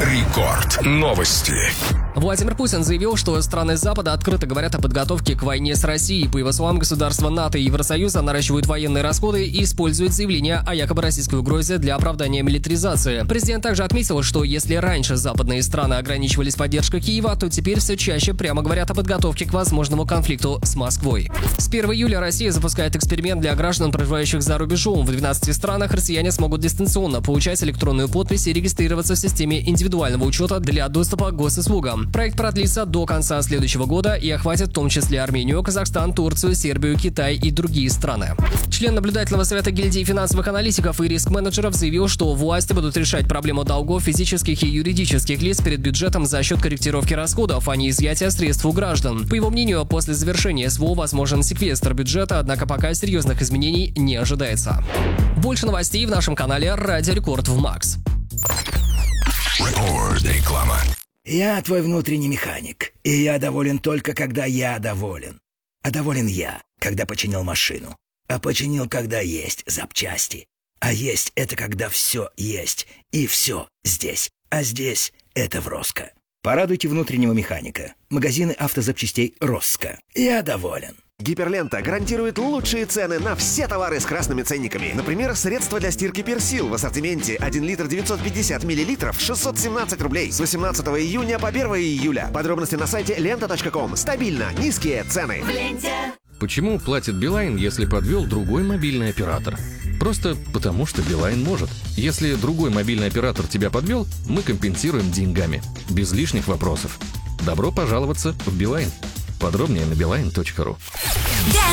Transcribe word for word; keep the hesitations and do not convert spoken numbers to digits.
Рекорд. Новости. Владимир Путин заявил, что страны Запада открыто говорят о подготовке к войне с Россией. По его словам, государства НАТО и Евросоюза наращивают военные расходы и используют заявления о якобы российской угрозе для оправдания милитаризации. Президент также отметил, что если раньше западные страны ограничивались поддержкой Киева, то теперь все чаще прямо говорят о подготовке к возможному конфликту с Москвой. С первого июля Россия запускает эксперимент для граждан, проживающих за рубежом. В двенадцати странах россияне смогут дистанционно получать электронную подпись и регистрироваться в системе индивидуального учета для доступа к госуслугам. Проект продлится до конца следующего года и охватит в том числе Армению, Казахстан, Турцию, Сербию, Китай и другие страны. Член наблюдательного совета гильдии финансовых аналитиков и риск-менеджеров заявил, что власти будут решать проблему долгов физических и юридических лиц перед бюджетом за счет корректировки расходов, а не изъятия средств у граждан. По его мнению, после завершения СВО возможен секвестр бюджета, однако пока серьезных изменений не ожидается. Больше новостей в нашем канале Радио Рекорд в Макс. Реклама. Я твой внутренний механик, и я доволен только, когда я доволен. А доволен я, когда починил машину. А починил, когда есть запчасти. А есть — это когда все есть, и все здесь. А здесь — это в Роско. Порадуйте внутреннего механика. Магазины автозапчастей Роско. Я доволен. Гиперлента гарантирует лучшие цены на все товары с красными ценниками. Например, средства для стирки Персил в ассортименте один литр девятьсот пятьдесят миллилитров шестьсот семнадцать рублей с восемнадцатого июня по первого июля. Подробности на сайте лента точка ком. Стабильно низкие цены. Почему платит Билайн, если подвел другой мобильный оператор? Просто потому, что Билайн может. Если другой мобильный оператор тебя подвел, мы компенсируем деньгами. Без лишних вопросов. Добро пожаловаться в Билайн. Подробнее на билайн точка ру.